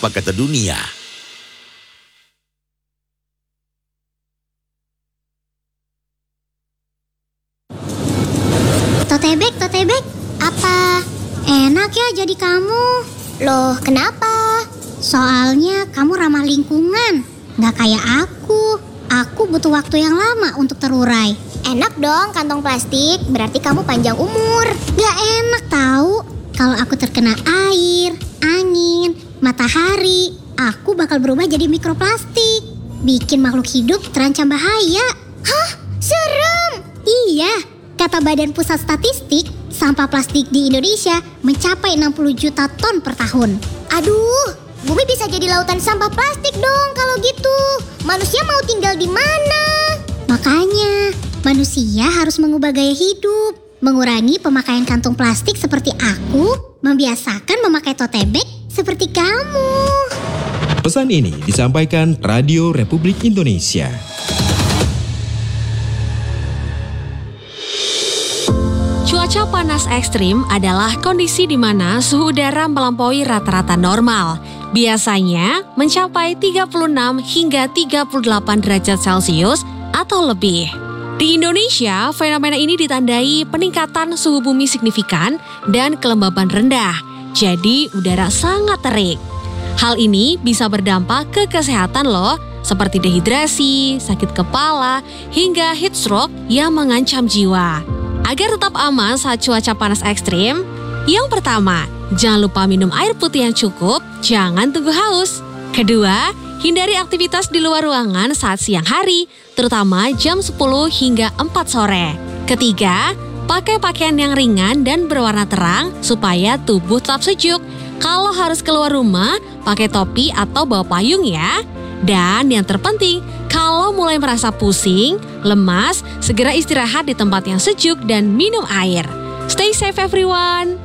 apa kata dunia. Totebek, apa enak ya jadi kamu? Loh, kenapa? Soalnya kamu ramah lingkungan, nggak kayak aku. Aku butuh waktu yang lama untuk terurai. Enak dong kantong plastik, berarti kamu panjang umur. Nggak enak tahu. Kalau aku terkena air, angin, matahari, aku bakal berubah jadi mikroplastik. Bikin makhluk hidup terancam bahaya. Hah? Serem! Iya, kata Badan Pusat Statistik, sampah plastik di Indonesia mencapai 60 juta ton per tahun. Aduh, bumi bisa jadi lautan sampah plastik dong kalau gitu. Manusia mau tinggal di mana? Makanya, manusia harus mengubah gaya hidup, mengurangi pemakaian kantong plastik seperti aku, membiasakan memakai tote bag seperti kamu. Pesan ini disampaikan Radio Republik Indonesia. Cuaca panas ekstrim adalah kondisi di mana suhu udara melampaui rata-rata normal. Biasanya mencapai 36 hingga 38 derajat Celcius atau lebih. Di Indonesia, fenomena ini ditandai peningkatan suhu bumi signifikan dan kelembaban rendah. Jadi, udara sangat terik. Hal ini bisa berdampak ke kesehatan loh, seperti dehidrasi, sakit kepala, hingga heat stroke yang mengancam jiwa. Agar tetap aman saat cuaca panas ekstrim, yang pertama, jangan lupa minum air putih yang cukup, jangan tunggu haus. Kedua, hindari aktivitas di luar ruangan saat siang hari, terutama jam 10 hingga 4 sore. Ketiga, pakai pakaian yang ringan dan berwarna terang supaya tubuh tetap sejuk. Kalau harus keluar rumah, pakai topi atau bawa payung ya. Dan yang terpenting, kalau mulai merasa pusing, lemas, segera istirahat di tempat yang sejuk dan minum air. Stay safe everyone!